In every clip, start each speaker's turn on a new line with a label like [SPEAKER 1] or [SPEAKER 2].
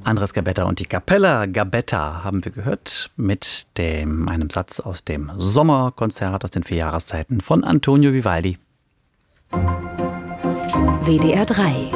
[SPEAKER 1] Andres Gabetta und die Capella Gabetta haben wir gehört mit einem Satz aus dem Sommerkonzert aus den 4 Jahreszeiten von Antonio Vivaldi.
[SPEAKER 2] WDR 3.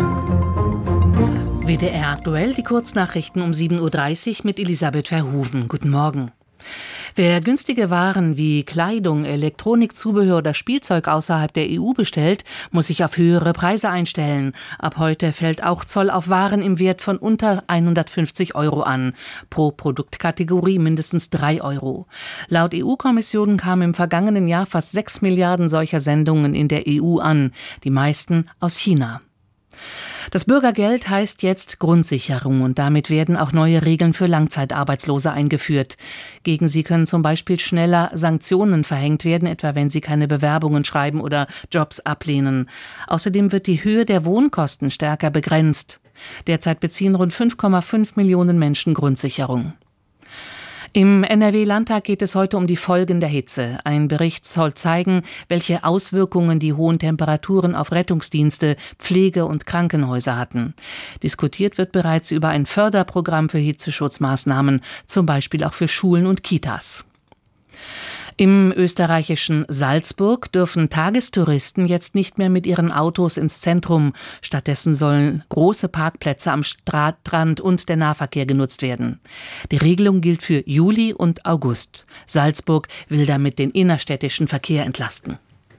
[SPEAKER 3] WDR aktuell, die Kurznachrichten um 7.30 Uhr mit Elisabeth Verhoeven. Guten Morgen. Wer günstige Waren wie Kleidung, Elektronikzubehör oder Spielzeug außerhalb der EU bestellt, muss sich auf höhere Preise einstellen. Ab heute fällt auch Zoll auf Waren im Wert von unter 150 € an. Pro Produktkategorie mindestens 3 €. Laut EU-Kommission kamen im vergangenen Jahr fast 6 Milliarden solcher Sendungen in der EU an, die meisten aus China. Das Bürgergeld heißt jetzt Grundsicherung und damit werden auch neue Regeln für Langzeitarbeitslose eingeführt. Gegen sie können zum Beispiel schneller Sanktionen verhängt werden, etwa wenn sie keine Bewerbungen schreiben oder Jobs ablehnen. Außerdem wird die Höhe der Wohnkosten stärker begrenzt. Derzeit beziehen rund 5,5 Millionen Menschen Grundsicherung. Im NRW-Landtag geht es heute um die Folgen der Hitze. Ein Bericht soll zeigen, welche Auswirkungen die hohen Temperaturen auf Rettungsdienste, Pflege- und Krankenhäuser hatten. Diskutiert wird bereits über ein Förderprogramm für Hitzeschutzmaßnahmen, zum Beispiel auch für Schulen und Kitas. Im österreichischen Salzburg dürfen Tagestouristen jetzt nicht mehr mit ihren Autos ins Zentrum. Stattdessen sollen große Parkplätze am Stadtrand und der Nahverkehr genutzt werden. Die Regelung gilt für Juli und August. Salzburg will damit den innerstädtischen Verkehr entlasten.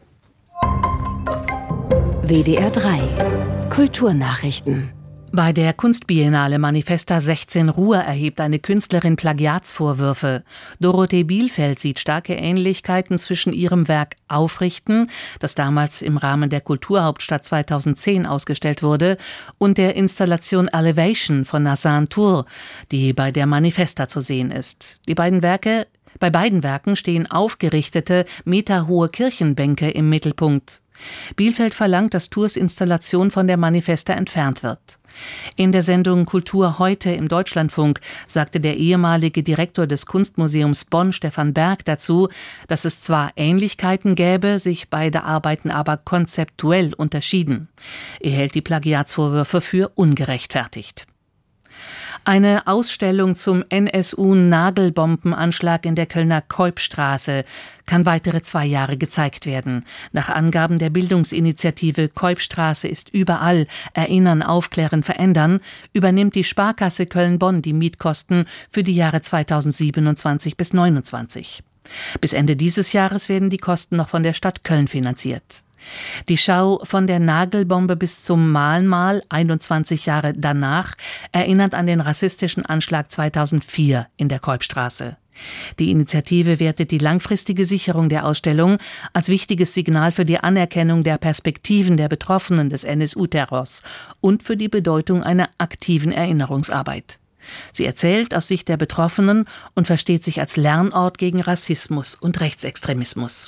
[SPEAKER 2] WDR 3. Kulturnachrichten.
[SPEAKER 3] Bei der Kunstbiennale Manifesta 16 Ruhr erhebt eine Künstlerin Plagiatsvorwürfe. Dorothee Bielfeld sieht starke Ähnlichkeiten zwischen ihrem Werk Aufrichten, das damals im Rahmen der Kulturhauptstadt 2010 ausgestellt wurde, und der Installation Elevation von Nassan Tour, die bei der Manifesta zu sehen ist. Bei beiden Werken stehen aufgerichtete, meterhohe Kirchenbänke im Mittelpunkt. Bielfeld verlangt, dass Tours Installation von der Manifesta entfernt wird. In der Sendung Kultur heute im Deutschlandfunk sagte der ehemalige Direktor des Kunstmuseums Bonn, Stefan Berg, dazu, dass es zwar Ähnlichkeiten gäbe, sich beide Arbeiten aber konzeptuell unterschieden. Er hält die Plagiatsvorwürfe für ungerechtfertigt. Eine Ausstellung zum NSU-Nagelbombenanschlag in der Kölner Keupstraße kann weitere 2 Jahre gezeigt werden. Nach Angaben der Bildungsinitiative Keupstraße ist überall Erinnern, Aufklären, Verändern, übernimmt die Sparkasse Köln-Bonn die Mietkosten für die Jahre 2027 bis 2029. Bis Ende dieses Jahres werden die Kosten noch von der Stadt Köln finanziert. Die Schau von der Nagelbombe bis zum Mahnmal 21 Jahre danach erinnert an den rassistischen Anschlag 2004 in der Keupstraße. Die Initiative wertet die langfristige Sicherung der Ausstellung als wichtiges Signal für die Anerkennung der Perspektiven der Betroffenen des NSU-Terrors und für die Bedeutung einer aktiven Erinnerungsarbeit. Sie erzählt aus Sicht der Betroffenen und versteht sich als Lernort gegen Rassismus und Rechtsextremismus.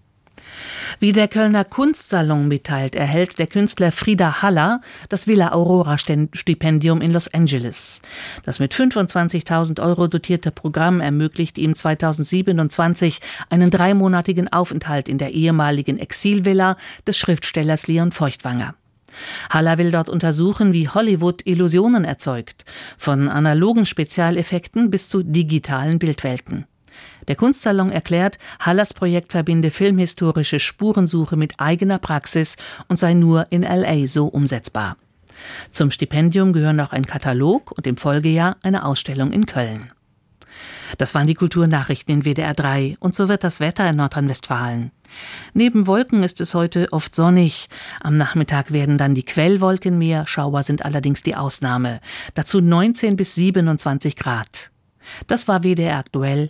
[SPEAKER 3] Wie der Kölner Kunstsalon mitteilt, erhält der Künstler Frieda Haller das Villa Aurora Stipendium in Los Angeles. Das mit 25.000 € dotierte Programm ermöglicht ihm 2027 einen 3-monatigen Aufenthalt in der ehemaligen Exilvilla des Schriftstellers Leon Feuchtwanger. Haller will dort untersuchen, wie Hollywood Illusionen erzeugt, von analogen Spezialeffekten bis zu digitalen Bildwelten. Der Kunstsalon erklärt, Hallers Projekt verbinde filmhistorische Spurensuche mit eigener Praxis und sei nur in LA so umsetzbar. Zum Stipendium gehören auch ein Katalog und im Folgejahr eine Ausstellung in Köln. Das waren die Kulturnachrichten in WDR 3 und so wird das Wetter in Nordrhein-Westfalen. Neben Wolken ist es heute oft sonnig. Am Nachmittag werden dann die Quellwolken mehr, Schauer sind allerdings die Ausnahme. Dazu 19 bis 27 Grad. Das war WDR aktuell